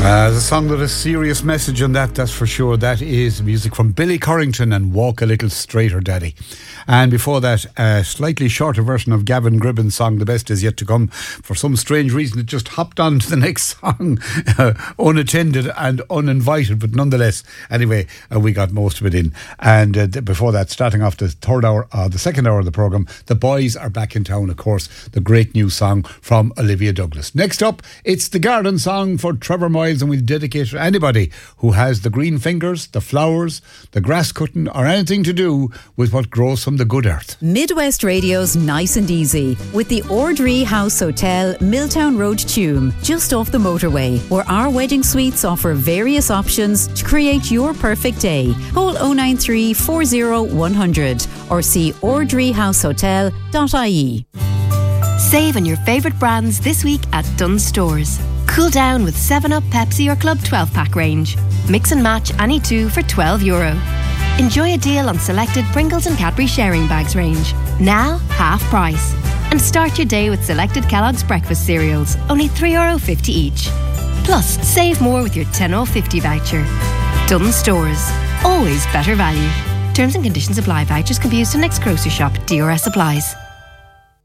The song with a serious message on that's for sure. That is music from Billy Corrington and Walk a Little Straighter, Daddy. And before that, a slightly shorter version of Gavin Gribben's song, The Best Is Yet To Come. For some strange reason, it just hopped on to the next song, unattended and uninvited, but nonetheless, anyway, we got most of it in. And before that, starting off the second hour of the programme, The Boys Are Back in Town, of course, the great new song from Olivia Douglas. Next up, it's the garden song for Trevor Moyles, and we'll dedicate to anybody who has the green fingers, the flowers, the grass cutting, or anything to do with what grows from the good earth. Midwest Radio's Nice and Easy with the Ordree House Hotel, Milltown Road, Tuam, just off the motorway, where our wedding suites offer various options to create your perfect day. Call 093 40 100 or see ordreehousehotel.ie. Save on your favourite brands this week at Dunnes Stores. Cool down with 7up, Pepsi or Club 12-pack range. Mix and match any two for €12. Enjoy a deal on selected Pringles and Cadbury sharing bags range. Now, half price. And start your day with selected Kellogg's breakfast cereals, only €3.50 each. Plus, save more with your 10.50 voucher. Dunnes Stores. Always better value. Terms and conditions apply. Vouchers can be used in next grocery shop. DRS applies.